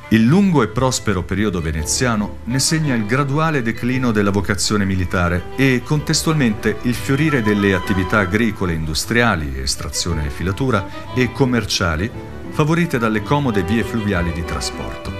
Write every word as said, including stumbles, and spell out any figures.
Il lungo e prospero periodo veneziano ne segna il graduale declino della vocazione militare e contestualmente il fiorire delle attività agricole, industriali, estrazione e filatura, e commerciali, favorite dalle comode vie fluviali di trasporto.